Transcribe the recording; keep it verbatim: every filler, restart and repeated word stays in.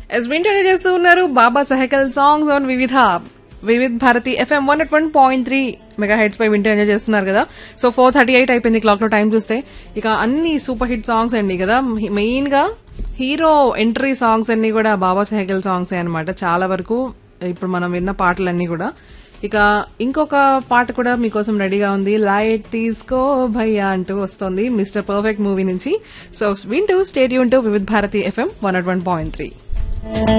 Yes వింటూనే చేస్తూ ఉన్నారు బాబా సహకల్ సాంగ్స్ ఆన్ వివిధ Vividh Bharati FM one at one point three mega heads పై వింటూ ఎంజాయ్ చేస్తున్నారు కదా. సో ఫోర్ థర్టీ ఎయిట్ అయిపోయింది క్లాక్ లో టైం చూస్తే. ఇక అన్ని సూపర్ హిట్ సాంగ్స్ అండి కదా. మెయిన్ గా హీరో ఎంట్రీ సాంగ్స్ అన్ని కూడా బాబా సహకల్ సాంగ్స్ అనమాట. చాలా వరకు ఇప్పుడు మనం విన్న పాటలన్నీ కూడా. ఇక ఇంకొక పాట కూడా మీకోసం రెడీగా ఉంది. లైట్ తీసుకో భయ్యా అంటూ వస్తుంది మిస్టర్ పర్ఫెక్ట్ మూవీ నుంచి. సో వింటూ stadium to Vividh Bharati FM one at one point three.